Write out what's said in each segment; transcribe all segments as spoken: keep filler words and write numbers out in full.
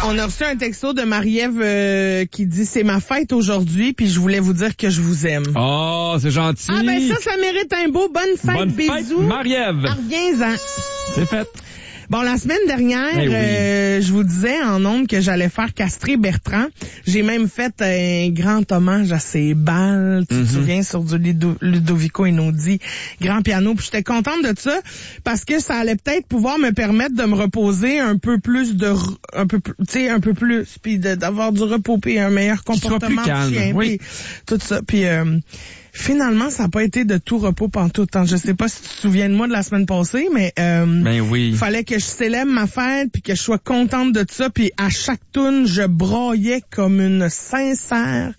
On a reçu un texto de Marie-Ève euh, qui dit « C'est ma fête aujourd'hui, puis je voulais vous dire que je vous aime. » Oh, c'est gentil. Ah ben ça, ça mérite un beau bonne fête, Bonne bisous. fête, Marie-Ève. Ah, reviens-en. C'est fait. Bon, la semaine dernière, Eh oui. euh, je vous disais en ondes que j'allais faire castrer Bertrand. J'ai même fait un grand hommage à ses balles. Tu te Mm-hmm. souviens, sur du Ludo- Ludovico Einaudi, grand piano. Puis j'étais contente de ça parce que ça allait peut-être pouvoir me permettre de me reposer un peu plus de, r- un peu, plus- tu sais, un peu plus, puis de- d'avoir du repos, puis un meilleur Qu'il soit comportement plus calme, de chien, oui. puis tout ça. Puis euh, finalement, ça n'a pas été de tout repos pantoute. Hein. Je sais pas si tu te souviens de moi de la semaine passée, mais euh, Ben oui. il fallait que je célèbre ma fête puis que je sois contente de ça, puis à chaque tourne, je broyais comme une sincère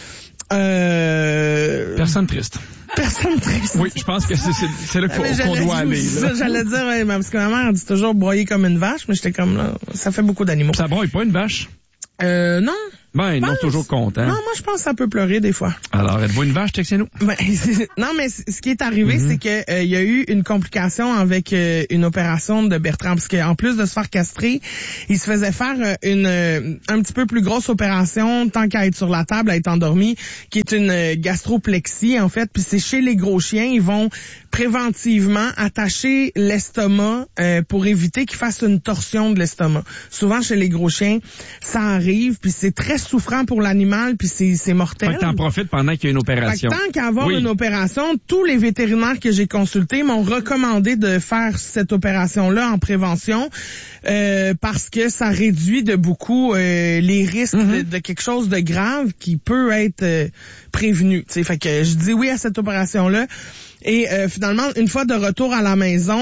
euh, Personne triste. personne triste. Oui, je pense que c'est, c'est, c'est là qu'il Mais faut, qu'on j'allais- doit aller. ça, Là. J'allais dire, ouais, parce que ma mère dit toujours broyer comme une vache, mais j'étais comme là, ça fait beaucoup d'animaux. Ça broye pas une vache? Euh, non. Ben, non, pense- toujours content. Non, moi je pense que ça peut pleurer des fois. Alors, êtes-vous une vache, textez-nous? Ben, non, mais c- ce qui est arrivé, Mm-hmm. c'est que euh, il y a eu une complication avec euh, une opération de Bertrand, parce qu'en plus de se faire castrer, il se faisait faire euh, une euh, un petit peu plus grosse opération, tant qu'à être sur la table, à être endormi, qui est une euh, gastroplexie en fait. Puis c'est chez les gros chiens, ils vont préventivement attacher l'estomac euh, pour éviter qu'il fasse une torsion de l'estomac. Souvent chez les gros chiens, ça arrive, puis c'est très souffrant pour l'animal, puis c'est c'est mortel. Fait que t'en profites pendant qu'il y a une Fait opération. que tant qu'à avoir Oui. une opération, tous les vétérinaires que j'ai consultés m'ont recommandé de faire cette opération-là en prévention euh, parce que ça réduit de beaucoup euh, les risques Mm-hmm. de, de quelque chose de grave qui peut être euh, prévenu. T'sais. Fait que je dis oui à cette opération-là. Et euh, finalement, une fois de retour à la maison,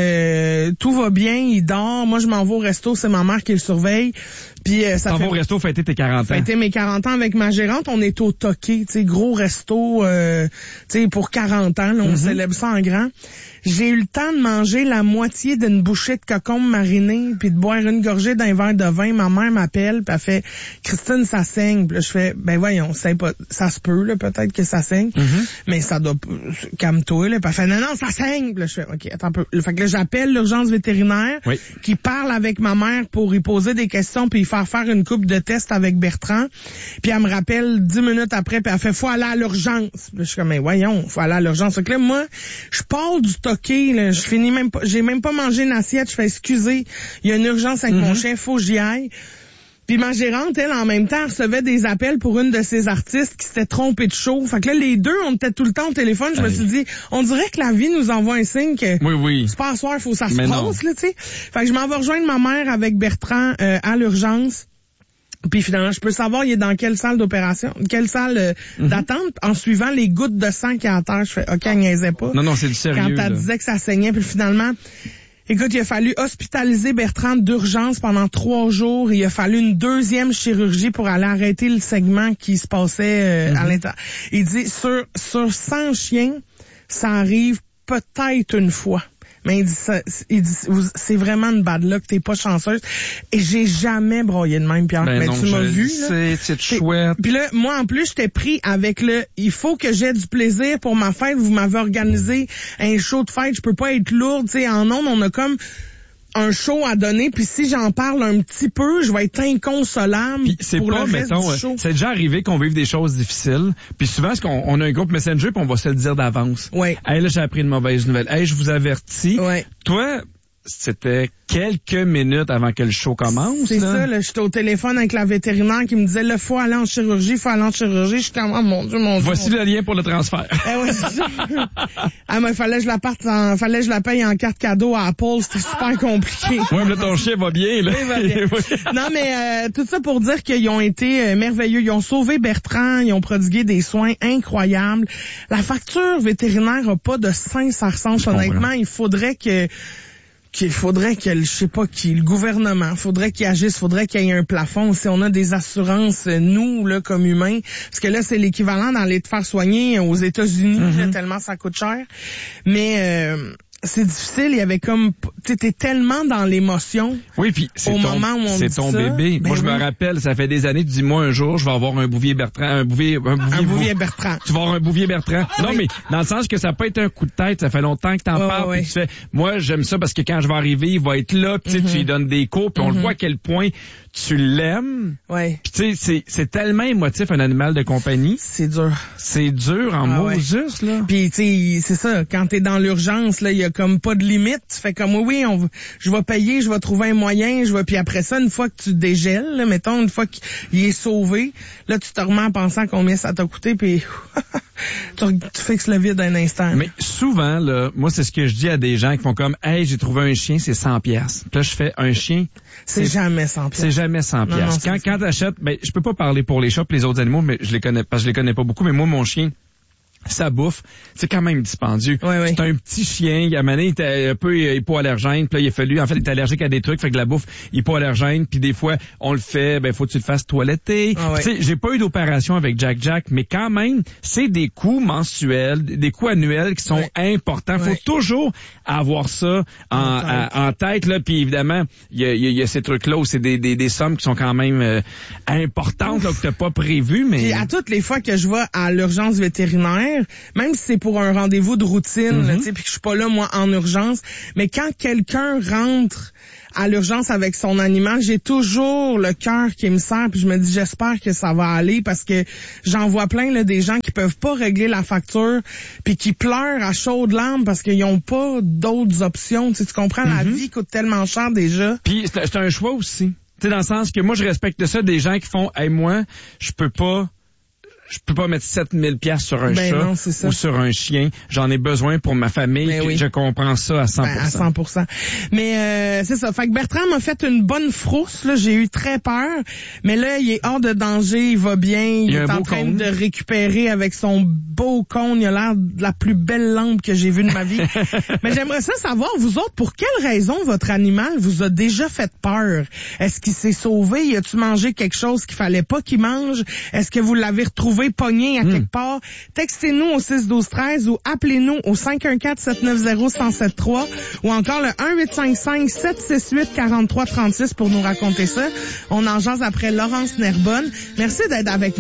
euh, tout va bien, il dort. Moi, je m'en vais au resto, c'est ma mère qui le surveille. Puis euh, ça T'en fait vas au resto fêter tes quarante ça a ans. été mes quarante ans avec ma gérante. On est au Toqué, tu sais, gros resto, euh, tu sais, pour quarante ans. Là, on célèbre ça en grand. J'ai eu le temps de manger la moitié d'une bouchée de cocombe marinée puis de boire une gorgée d'un verre de vin. Ma mère m'appelle puis elle fait « Christine, ça saigne. » Puis là, je fais « Ben voyons, c'est pas, ça se peut, là, peut-être que ça saigne. Mais ça doit... Calme-toi, là. » Puis elle fait « Non, non, ça saigne. » Puis là, je fais « OK, attends un peu. » Fait que là, j'appelle l'urgence vétérinaire Oui. qui parle avec ma mère pour y poser des questions puis y faire faire une coupe de tests avec Bertrand. Puis elle me rappelle dix minutes après puis elle fait « Faut aller à l'urgence. » Puis là, je suis comme « Mais voyons, faut aller à l'urgence. » Fait que là, moi, je pars du Toqué, là. Je finis même pas, j'ai même pas mangé une assiette. Je fais « Excusez, il y a une urgence avec mon chien, faut que j'y aille. » Puis ma gérante, elle, en même temps, recevait des appels pour une de ses artistes qui s'était trompée de show. Fait que là, les deux, on était tout le temps au téléphone. Je me Hey. suis dit, on dirait que la vie nous envoie un signe que Oui, oui. c'est pas à soir, faut que ça se Mais non. passe, là, tu sais. Fait que je m'en vais rejoindre ma mère avec Bertrand euh, à l'urgence. Puis finalement, je peux savoir il est dans quelle salle d'opération, quelle salle euh, Mhm. d'attente, en suivant les gouttes de sang qu'il y a à terre. Je fais, OK, elle niaisait pas. Non, non, c'est du Quand sérieux. elle là. disait que ça saignait, puis finalement... Écoute, il a fallu hospitaliser Bertrand d'urgence pendant trois jours. Il a fallu une deuxième chirurgie pour aller arrêter le segment qui se passait euh, à l'intérieur. Il dit, sur, sur cent chiens, ça arrive peut-être une fois. Mais il dit, ça, il dit vous- c'est vraiment une bad luck, t'es pas chanceuse. Et j'ai jamais broyé de même, Pierre. Ben Mais non, tu m'as je vu, le là. sais, c'est C'est- chouette. Puis là, moi, en plus, j'étais pris avec le « il faut que j'ai du plaisir pour ma fête, vous m'avez organisé un show de fête, je peux pas être lourde. » Tu sais, en ondes, on a comme un show à donner, puis si j'en parle un petit peu, je vais être inconsolable Puis c'est pour pas, le reste mettons, du euh, show. c'est déjà arrivé qu'on vive des choses difficiles. Puis souvent, ce qu'on on a un groupe Messenger, puis on va se le dire d'avance. Ouais. Hey, là, j'ai appris une mauvaise nouvelle. Hey, je vous avertis. Ouais. Toi, c'était quelques minutes avant que le show commence. C'est là. ça, là, j'étais au téléphone avec la vétérinaire qui me disait, là, faut aller en chirurgie, faut aller en chirurgie. Je suis comme, oh mon Dieu, mon Dieu. Voici mon le lien pour le transfert. Eh ouais, c'est ça. Ah, mais fallait que je la parte en, fallait que je la paye en carte cadeau à Apple, c'était super compliqué. Ouais, mais là, ton chien va bien, là. Il va bien. Oui. Non, mais euh, tout ça pour dire qu'ils ont été euh, merveilleux. Ils ont sauvé Bertrand, ils ont prodigué des soins incroyables. La facture vétérinaire a pas de sens, ça ressemble. Je comprends. Honnêtement, il faudrait que qu'il faudrait que, je sais pas qui, le gouvernement, faudrait qu'il agisse, faudrait qu'il y ait un plafond. Si on a des assurances, nous, là, comme humains, parce que là, c'est l'équivalent d'aller te faire soigner aux États-Unis, Mm-hmm. là, tellement ça coûte cher. Mais euh, c'est difficile. Il y avait comme, tu étais tellement dans l'émotion. Oui, puis c'est au ton, moment où on c'est dit ton ça, bébé. ben moi, je oui. me rappelle, ça fait des années, tu dis, moi, un jour, je vais avoir un Bouvier Bertrand, un Bouvier, un Bouvier, Un Bouvier Bertrand. Tu vas avoir un Bouvier Bertrand. Non, Oui. mais dans le sens que ça peut être un coup de tête, ça fait longtemps que t'en Ouais, parles, ouais, puis tu fais, moi, j'aime ça parce que quand je vais arriver, il va être là, puis tu sais, tu lui donnes des cours, puis on le voit à quel point tu l'aimes. Ouais. Puis tu sais, c'est, c'est tellement émotif, un animal de compagnie. C'est dur. C'est dur en Ah mots ouais. juste, là. Puis tu sais, c'est ça, quand t'es dans l'urgence, là, il y a comme pas de limite. Tu fais comme, oui, oui, on, je vais payer, je vais trouver un moyen, je vais, puis après ça, une fois que tu dégèles, là, mettons, une fois qu'il est sauvé, là, tu te remets en pensant combien ça t'a coûté, puis tu, tu fixes le vide un instant. Mais souvent, là, moi, c'est ce que je dis à des gens qui font comme, hey, j'ai trouvé un chien, c'est cent piastres. Puis là, je fais un chien. C'est jamais cent piastres. C'est jamais cent Non, piastres. non, Quand, c'est quand t'achètes, ben, je peux pas parler pour les chats et les autres animaux, mais je les connais, parce que je les connais pas beaucoup, mais moi, mon chien, sa bouffe, c'est quand même dispendieux. Oui, oui. C'est un petit chien, il a mané, il était un peu hypoallergène, puis là, il a fallu, en fait, il est allergique à des trucs, fait que la bouffe, hypoallergène, puis des fois, on le fait, ben, faut que tu le fasses toiletter. Ah, ouais. Tu sais, j'ai pas eu d'opération avec Jack Jack, mais quand même, c'est des coûts mensuels, des coûts annuels qui sont Ouais. importants. Faut Ouais. toujours avoir ça en, En tête. à- en tête, là, puis évidemment, il y a, il y a- il y a ces trucs-là où c'est des, des, des sommes qui sont quand même euh, importantes, là, que t'as pas prévues, mais... Puis à toutes les fois que je vais à l'urgence vétérinaire, même si c'est pour un rendez-vous de routine, là, tu sais, puis que je suis pas là moi en urgence, mais quand quelqu'un rentre à l'urgence avec son animal, j'ai toujours le cœur qui me serre, puis je me dis j'espère que ça va aller parce que j'en vois plein là des gens qui peuvent pas régler la facture puis qui pleurent à chaudes larmes parce qu'ils ont pas d'autres options. Tu sais, tu comprends, la vie coûte tellement cher déjà. Puis c'est c'est un choix aussi. Tu sais, dans le sens que moi, je respecte ça des gens qui font, hey, moi, je peux pas, je peux pas mettre sept mille piastres sur un Ben chat non, c'est ça. ou sur un chien. J'en ai besoin pour ma famille. Ben puis oui. Je comprends ça à cent pour cent. Ben, à cent pour cent. Mais euh, c'est ça. Fait que Bertrand m'a fait une bonne frousse. Là, j'ai eu très peur. Mais là, il est hors de danger. Il va bien. Il, Il a est un en beau train cône. de récupérer avec son beau cône. Il a l'air de la plus belle lampe que j'ai vue de ma vie. Mais j'aimerais ça savoir, vous autres, pour quelle raison votre animal vous a déjà fait peur? Est-ce qu'il s'est sauvé? Y a-tu mangé quelque chose qu'il fallait pas qu'il mange? Est-ce que vous l'avez retrouvé pogné à quelque part? Textez-nous au six douze treize ou appelez-nous au cinq un quatre, sept neuf zéro, un zéro sept trois ou encore le un huit cinq cinq, sept six huit, quatre trois trois six pour nous raconter ça. On en jase après Laurence Nerbonne. Merci d'être avec nous.